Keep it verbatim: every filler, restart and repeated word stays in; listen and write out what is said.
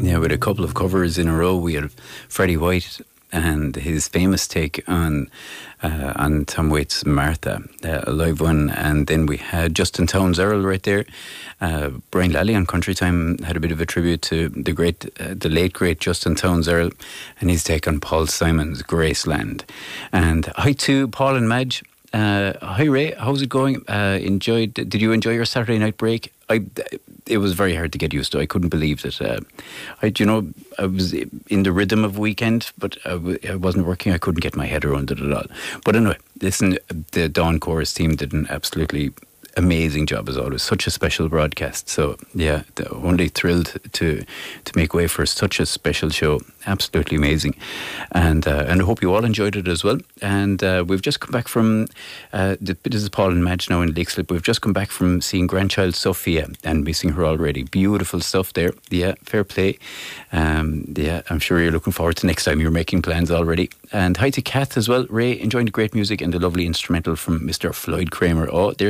Yeah, with a couple of covers in a row, we had Freddie White and his famous take on uh, on Tom Waits' Martha, uh, a live one, and then we had Justin Townes Earl right there. Uh, Brian Lally on Country Time had a bit of a tribute to the great, uh, the late great Justin Townes Earl, and his take on Paul Simon's Graceland. And hi to Paul and Madge. Uh, hi Ray, how's it going? Uh, enjoyed? Did you enjoy your Saturday night break? I, it was very hard to get used to. I couldn't believe that. Uh, I, you know, I was in the rhythm of weekend, but I, w- I wasn't working. I couldn't get my head around it at all. But anyway, listen, the Dawn Chorus team did an absolutely amazing job as always. Such a special broadcast. So yeah, only thrilled to to make way for such a special show. Absolutely amazing, and uh, and I hope you all enjoyed it as well. And uh, we've just come back from uh, the, this is Paul and Madge now in Leixlip. We've just come back from seeing grandchild Sophia and missing her already. Beautiful stuff there. Yeah, fair play. Um, yeah, I'm sure you're looking forward to next time. You're making plans already. And hi to Kath as well. Ray, enjoying the great music and the lovely instrumental from Mister Floyd Kramer. Oh, there's